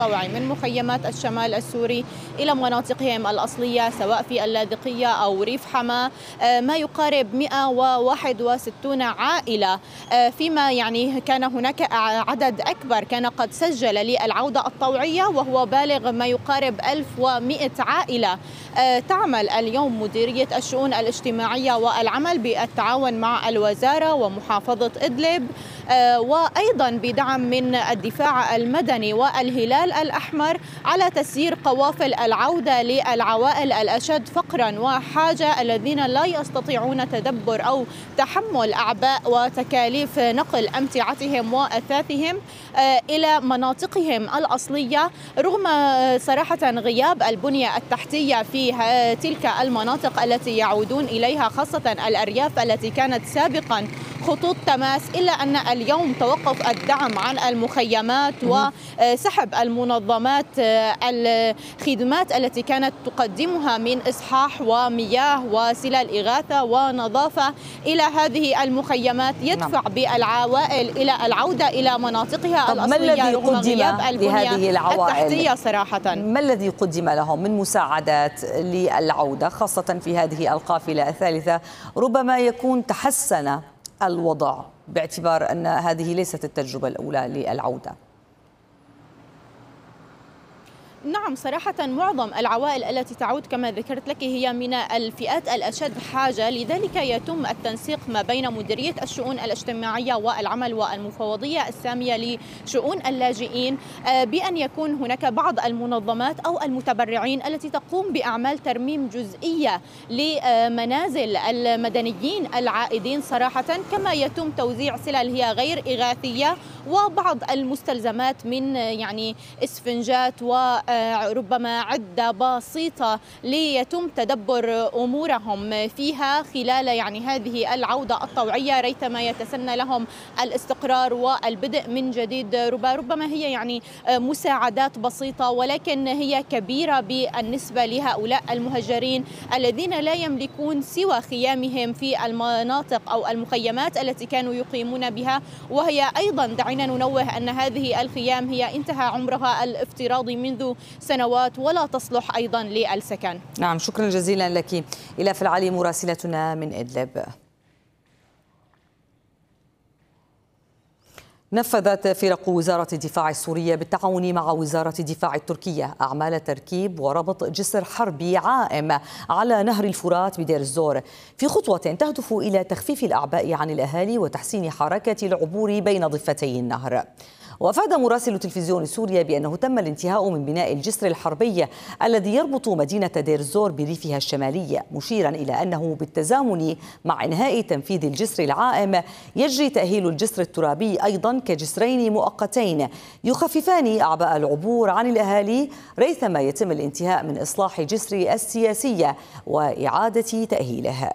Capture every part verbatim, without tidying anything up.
الطوعي من مخيمات الشمال السوري إلى مناطقهم الأصلية سواء في اللاذقية أو ريف حما، ما يقارب مئة وواحد وستين عائلة، فيما يعني كان هناك عدد أكبر كان قد سجل للعودة الطوعية وهو بالغ ما يقارب ألف ومئة عائلة. تعمل اليوم مديرية الشؤون الاجتماعية والعمل بالتعاون مع الوزارة ومحافظة إدلب وأيضا بدعم من الدفاع المدني والهلال الأحمر على تسيير قوافل العودة للعوائل الأشد فقرا وحاجة الذين لا يستطيعون تدبر أو تحمل أعباء وتكاليف نقل أمتعتهم وأثاثهم إلى مناطقهم الأصلية، رغم صراحة غياب البنية التحتية في تلك المناطق التي يعودون إليها، خاصة الأرياف التي كانت سابقا خطوط تماس، إلا أن اليوم توقف الدعم عن المخيمات وسحب المنظمات الخدمات التي كانت تقدمها من إصحاح ومياه وسلال إغاثة ونظافة إلى هذه المخيمات، يدفع بالعوائل إلى العودة إلى مناطقها الأصلية رغم غياب البنية التحتية صراحة. ما الذي قدم لهم من مساعدات للعودة خاصة في هذه القافلة الثالثة؟ ربما يكون تحسن الوضع باعتبار أن هذه ليست التجربة الأولى للعودة. نعم صراحة معظم العوائل التي تعود كما ذكرت لك هي من الفئات الأشد حاجة، لذلك يتم التنسيق ما بين مديرية الشؤون الاجتماعية والعمل والمفوضية السامية لشؤون اللاجئين بأن يكون هناك بعض المنظمات أو المتبرعين التي تقوم بأعمال ترميم جزئية لمنازل المدنيين العائدين صراحة، كما يتم توزيع سلال هي غير إغاثية وبعض المستلزمات من يعني إسفنجات وربما عدة بسيطة ليتم تدبر أمورهم فيها خلال يعني هذه العودة الطوعية ريثما يتسنى لهم الاستقرار والبدء من جديد. ربما هي يعني مساعدات بسيطة ولكن هي كبيرة بالنسبة لهؤلاء المهجرين الذين لا يملكون سوى خيامهم في المناطق أو المخيمات التي كانوا يقيمون بها، وهي أيضا دعينا ننوه أن هذه الخيام هي انتهى عمرها الافتراضي منذ سنوات ولا تصلح أيضا للسكن. نعم شكرا جزيلا لك إلاف العلي مراسلتنا من إدلب. نفذت فرق وزارة الدفاع السورية بالتعاون مع وزارة الدفاع التركية أعمال تركيب وربط جسر حربي عائم على نهر الفرات بدير الزور في خطوة تهدف إلى تخفيف الأعباء عن الأهالي وتحسين حركة العبور بين ضفتي النهر. وأفاد مراسل تلفزيون سوريا بأنه تم الانتهاء من بناء الجسر الحربي الذي يربط مدينة دير الزور بريفها الشمالي، مشيرا إلى أنه بالتزامن مع إنهاء تنفيذ الجسر العائم يجري تأهيل الجسر الترابي أيضا كجسرين مؤقتين يخففان أعباء العبور عن الأهالي ريثما يتم الانتهاء من إصلاح جسر السياسية وإعادة تأهيله.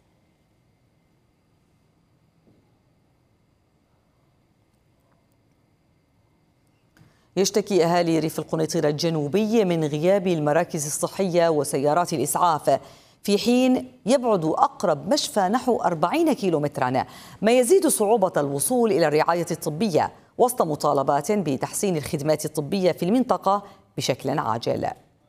يشتكي أهالي ريف القنيطرة الجنوبي من غياب المراكز الصحية وسيارات الإسعاف، في حين يبعد أقرب مشفى نحو أربعين كيلومترا، ما يزيد صعوبة الوصول إلى الرعاية الطبية وسط مطالبات بتحسين الخدمات الطبية في المنطقة بشكل عاجل.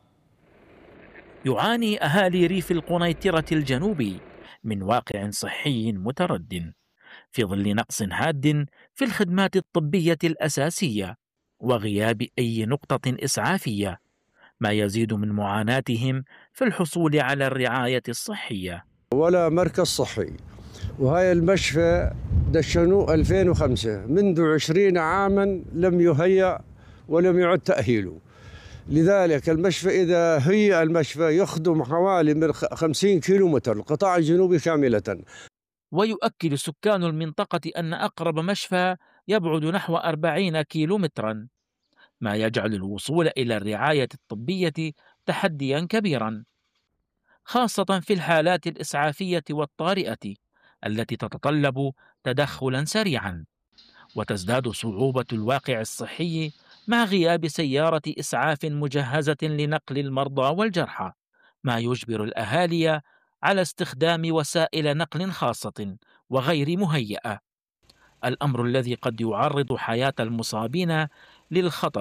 يعاني أهالي ريف القنيطرة الجنوبي من واقع صحي متردد في ظل نقص حاد في الخدمات الطبية الأساسية وغياب أي نقطة إسعافية، ما يزيد من معاناتهم في الحصول على الرعاية الصحية. ولا مركز صحي، وهاي المشفى دشنوه ألفين وخمسة، منذ عشرين عاما لم يهيأ ولم يعد تأهيله. لذلك المشفى إذا هيأ المشفى يخدم حوالي من خمسين كيلومتر القطاع الجنوبي كاملة. ويؤكد سكان المنطقة أن أقرب مشفى يبعد نحو أربعين كيلومترا، ما يجعل الوصول إلى الرعاية الطبية تحديا كبيرا، خاصة في الحالات الإسعافية والطارئة التي تتطلب تدخلا سريعا. وتزداد صعوبة الواقع الصحي مع غياب سيارة إسعاف مجهزة لنقل المرضى والجرحى، ما يجبر الأهالي على استخدام وسائل نقل خاصة وغير مهيئة، الأمر الذي قد يعرض حياة المصابين للخطر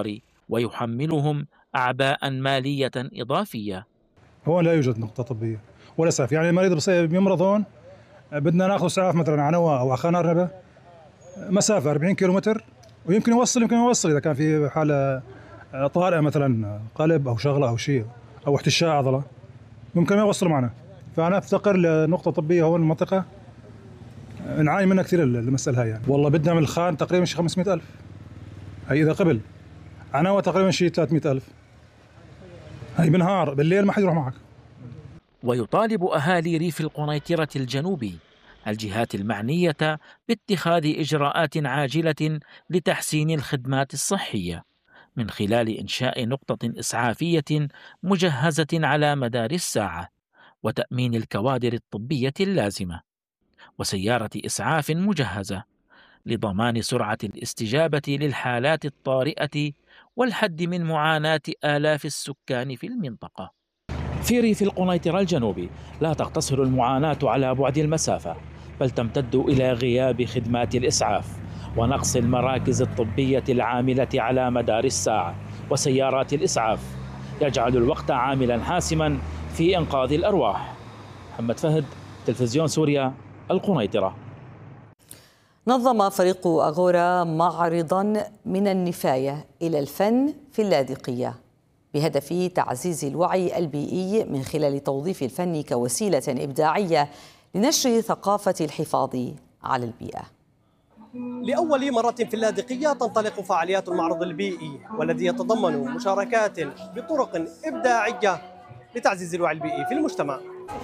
ويحملهم أعباء مالية إضافية. هو لا يوجد نقطة طبية ولا إسعاف، يعني المريض بيمرض هون بدنا ناخذ إسعاف مثلا عنوة أو عخان أرنبة مسافة أربعين كيلومتر، ويمكن يوصل يمكن يوصل إذا كان في حالة طارئة مثلا قلب أو شغلة أو شيء أو احتشاء عضلة ممكن ما يوصل معنا. فأنا أفتقر لنقطة طبية هون المنطقة، نعاني منها كثير المسألة هاي. يعني والله بدنا من الخان تقريبا شي خمسمائة ألف، هي إذا قبل عناوة تقريبا شي ثلاثمائة ألف، هي بالنهار، بالليل ما حد يروح معك. ويطالب أهالي ريف القنيطرة الجنوبي الجهات المعنية باتخاذ إجراءات عاجلة لتحسين الخدمات الصحية من خلال إنشاء نقطة إسعافية مجهزة على مدار الساعة، وتأمين الكوادر الطبية اللازمة، وسيارة إسعاف مجهزة لضمان سرعة الاستجابة للحالات الطارئة والحد من معاناة آلاف السكان في المنطقة. في ريف القنيطرة الجنوبي لا تقتصر المعاناة على بعد المسافة، بل تمتد إلى غياب خدمات الإسعاف ونقص المراكز الطبية العاملة على مدار الساعة وسيارات الإسعاف، يجعل الوقت عاملا حاسما في إنقاذ الأرواح. محمد فهد، تلفزيون سوريا، القنيطرة. نظم فريق أغورا معرضا من النفاية إلى الفن في اللاذقية بهدف تعزيز الوعي البيئي من خلال توظيف الفن كوسيلة إبداعية لنشر ثقافة الحفاظ على البيئة. لأول مرة في اللاذقية تنطلق فعاليات المعرض البيئي، والذي يتضمن مشاركات بطرق إبداعية لتعزيز الوعي البيئي في المجتمع.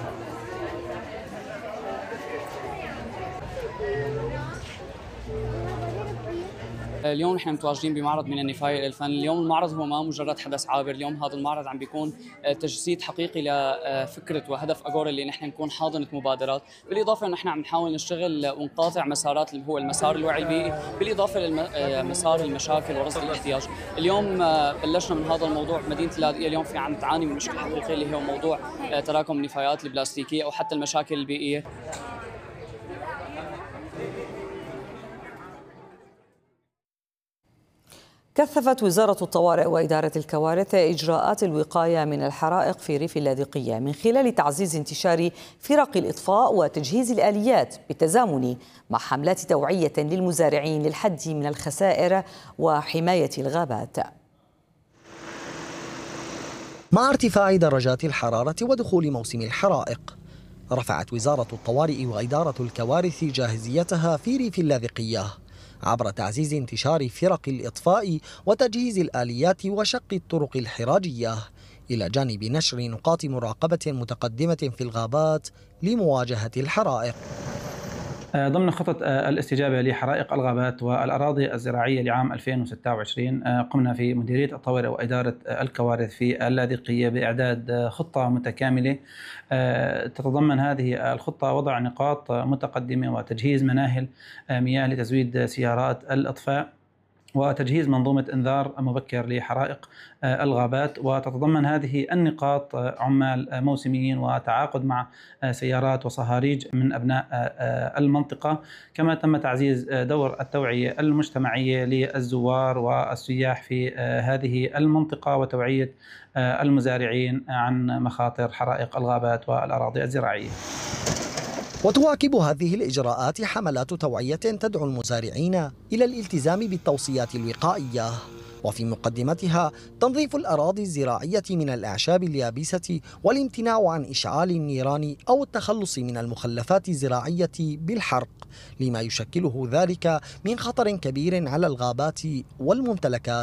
اليوم نحن متواجدين بمعرض من النفاية إلى الفن. اليوم المعرض هو ما مجرد حدث عابر، اليوم هذا المعرض عم بيكون تجسيد حقيقي لفكرة وهدف أغورا اللي نحن نكون حاضنة مبادرات، بالإضافة أن نحن عم نحاول نشتغل ونقاطع مسارات اللي هو المسار الوعي البيئي، بالإضافة لمسار المشاكل ورصد الاحتياج. اليوم بلشنا من هذا الموضوع بمدينة اللاذقية، اليوم في عم تعاني من مشكلة حقيقية اللي هو موضوع تراكم النفايات البلاستيكية أو حتى المشاكل البيئية. كثفت وزارة الطوارئ وإدارة الكوارث إجراءات الوقاية من الحرائق في ريف اللاذقية من خلال تعزيز انتشار فرق الإطفاء وتجهيز الآليات بالتزامن مع حملات توعية للمزارعين للحد من الخسائر وحماية الغابات. مع ارتفاع درجات الحرارة ودخول موسم الحرائق، رفعت وزارة الطوارئ وإدارة الكوارث جاهزيتها في ريف اللاذقية عبر تعزيز انتشار فرق الإطفاء وتجهيز الآليات وشق الطرق الحراجية، إلى جانب نشر نقاط مراقبة متقدمة في الغابات لمواجهة الحرائق. ضمن خطط الاستجابة لحرائق الغابات والأراضي الزراعية لعام ألفين وستة وعشرين، قمنا في مديرية الطوارئ وإدارة الكوارث في اللاذقية بإعداد خطة متكاملة تتضمن هذه الخطة وضع نقاط متقدمة وتجهيز مناهل مياه لتزويد سيارات الإطفاء وتجهيز منظومة إنذار مبكر لحرائق الغابات، وتتضمن هذه النقاط عمال موسميين وتعاقد مع سيارات وصهاريج من أبناء المنطقة. كما تم تعزيز دور التوعية المجتمعية للزوار والسياح في هذه المنطقة وتوعية المزارعين عن مخاطر حرائق الغابات والأراضي الزراعية. وتواكب هذه الإجراءات حملات توعية تدعو المزارعين إلى الالتزام بالتوصيات الوقائية، وفي مقدمتها تنظيف الأراضي الزراعية من الأعشاب اليابسة والامتناع عن إشعال النيران أو التخلص من المخلفات الزراعية بالحرق، لما يشكله ذلك من خطر كبير على الغابات والممتلكات.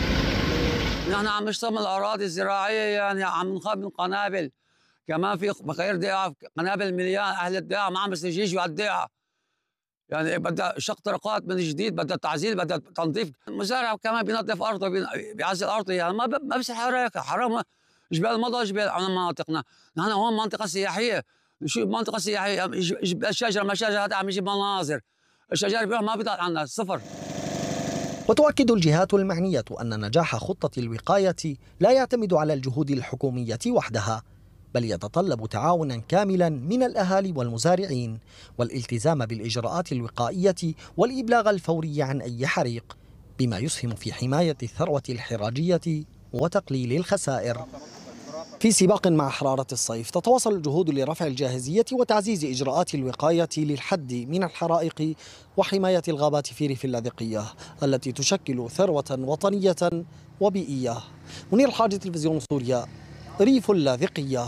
نحن عم نشتغل الأراضي الزراعية، يعني عم نخاف من قنابل، كمان في بخير دقيقة قنابل مليان، أهل الدقيقة ما عم يستجيجوا على الدقيقة، يعني بدها شق طرقات من جديد، بدها تعزيل، بدها تنظيف. المزارع كمان بينظف أرضه، بيعزل أرضه، يعني ما ما بصير حرائق، حرام. جبال مضى جبال على مناطقنا، نحن هون منطقة سياحية، شو منطقة سياحية، الشجرة ما شجرة هذا عم يجيب مناظر، الشجر بيروح ما بيطلع عنا الصفر. وتؤكد الجهات المعنية أن نجاح خطة الوقاية لا يعتمد على الجهود الحكومية وحدها، بل يتطلب تعاونا كاملا من الأهالي والمزارعين والالتزام بالإجراءات الوقائية والإبلاغ الفوري عن أي حريق، بما يسهم في حماية الثروة الحراجية وتقليل الخسائر. في سباق مع حرارة الصيف تتواصل الجهود لرفع الجاهزية وتعزيز إجراءات الوقاية للحد من الحرائق وحماية الغابات في ريف اللاذقية التي تشكل ثروة وطنية وبيئية. منير الحاج، تلفزيون سوريا، ريف اللاذقية.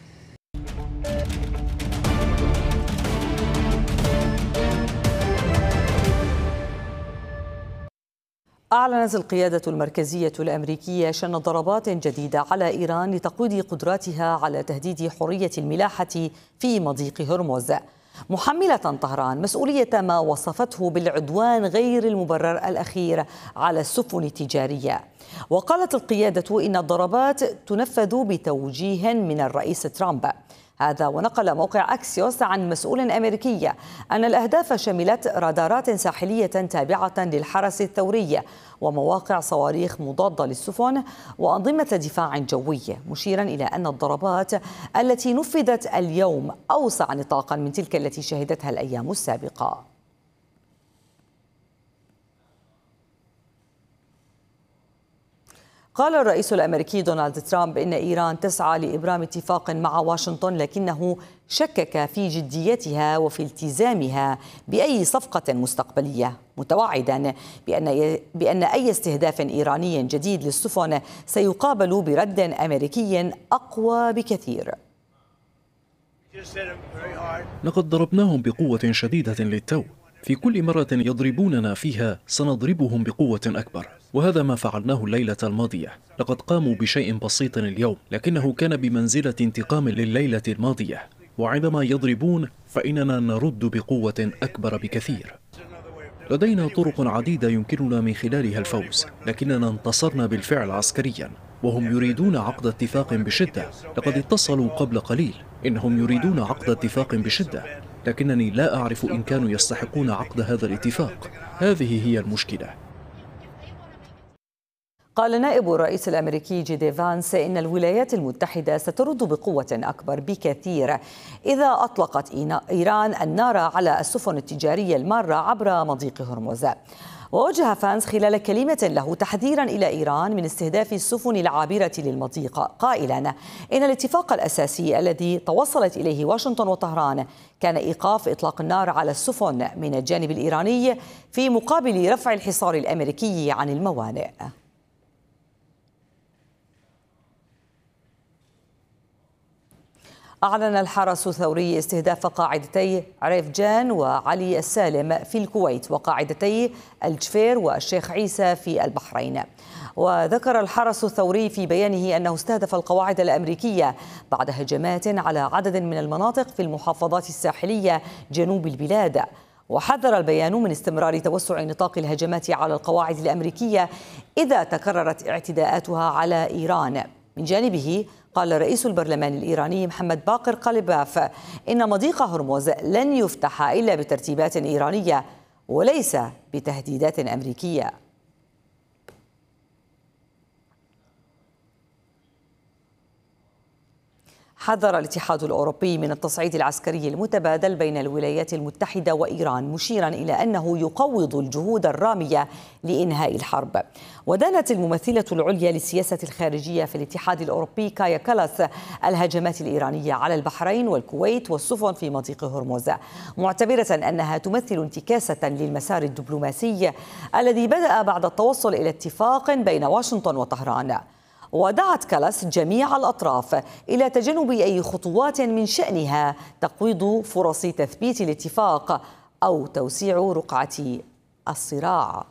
أعلنت القيادة المركزية الأمريكية شن ضربات جديدة على إيران لتقويض قدراتها على تهديد حرية الملاحة في مضيق هرمز، محملة طهران مسؤولية ما وصفته بالعدوان غير المبرر الأخير على السفن التجارية. وقالت القيادة إن الضربات تنفذ بتوجيه من الرئيس ترامب. هذا ونقل موقع أكسيوس عن مسؤول أمريكي أن الأهداف شملت رادارات ساحلية تابعة للحرس الثوري ومواقع صواريخ مضادة للسفن وأنظمة دفاع جوي، مشيرا إلى أن الضربات التي نفذت اليوم أوسع نطاقا من تلك التي شهدتها الأيام السابقة. قال الرئيس الأمريكي دونالد ترامب إن إيران تسعى لإبرام اتفاق مع واشنطن، لكنه شكك في جديتها وفي التزامها بأي صفقة مستقبلية، متوعدا بأن بأن أي استهداف إيراني جديد للسفن سيقابل برد أمريكي أقوى بكثير. لقد ضربناهم بقوة شديدة للتو، في كل مرة يضربوننا فيها سنضربهم بقوة أكبر، وهذا ما فعلناه الليلة الماضية. لقد قاموا بشيء بسيط اليوم، لكنه كان بمنزلة انتقام لليلة الماضية، وعندما يضربون فإننا نرد بقوة أكبر بكثير. لدينا طرق عديدة يمكننا من خلالها الفوز، لكننا انتصرنا بالفعل عسكريا، وهم يريدون عقد اتفاق بشدة. لقد اتصلوا قبل قليل، إنهم يريدون عقد اتفاق بشدة، لكنني لا أعرف إن كانوا يستحقون عقد هذا الاتفاق. هذه هي المشكلة. قال نائب الرئيس الأمريكي جي دي فانس إن الولايات المتحدة سترد بقوة أكبر بكثير إذا أطلقت إيران النار على السفن التجارية المارة عبر مضيق هرمز. ووجه فانس خلال كلمة له تحذيرا إلى إيران من استهداف السفن العابرة للمضيق، قائلا إن الاتفاق الأساسي الذي توصلت إليه واشنطن وطهران كان إيقاف إطلاق النار على السفن من الجانب الإيراني في مقابل رفع الحصار الأمريكي عن الموانئ. أعلن الحرس الثوري استهداف قاعدتي عريف جان وعلي السالم في الكويت وقاعدتي الجفير والشيخ عيسى في البحرين. وذكر الحرس الثوري في بيانه أنه استهدف القواعد الأمريكية بعد هجمات على عدد من المناطق في المحافظات الساحلية جنوب البلاد. وحذر البيان من استمرار توسع نطاق الهجمات على القواعد الأمريكية إذا تكررت اعتداءاتها على إيران. من جانبه قال رئيس البرلمان الإيراني محمد باقر قلباف إن مضيق هرمز لن يفتح إلا بترتيبات إيرانية وليس بتهديدات أمريكية. حذر الاتحاد الأوروبي من التصعيد العسكري المتبادل بين الولايات المتحدة وإيران، مشيرا إلى أنه يقوض الجهود الرامية لإنهاء الحرب. ودانت الممثلة العليا للسياسة الخارجية في الاتحاد الأوروبي كايا كالاس الهجمات الإيرانية على البحرين والكويت والسفن في مضيق هرمز، معتبرة أنها تمثل انتكاسة للمسار الدبلوماسي الذي بدأ بعد التوصل إلى اتفاق بين واشنطن وطهران. ودعت كالاس جميع الأطراف إلى تجنب أي خطوات من شأنها تقويض فرص تثبيت الاتفاق أو توسيع رقعة الصراع.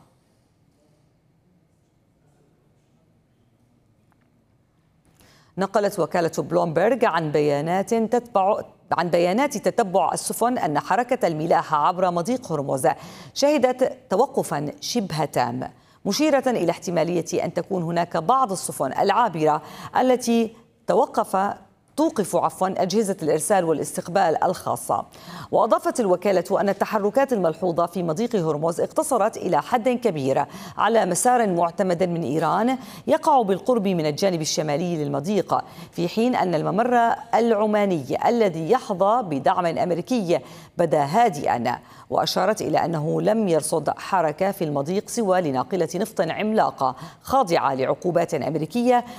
نقلت وكالة بلومبرغ عن بيانات تتبع عن بيانات تتبع السفن أن حركة الملاحة عبر مضيق هرمز شهدت توقفا شبه تام، مشيرة إلى احتمالية أن تكون هناك بعض السفن العابرة التي توقف توقف عفوا أجهزة الإرسال والاستقبال الخاصة. وأضافت الوكالة أن التحركات الملحوظة في مضيق هرمز اقتصرت إلى حد كبير على مسار معتمد من إيران يقع بالقرب من الجانب الشمالي للمضيق، في حين أن الممر العماني الذي يحظى بدعم أمريكي بدا هادئا. وأشارت إلى أنه لم يرصد حركة في المضيق سوى لناقلة نفط عملاقة خاضعة لعقوبات أمريكية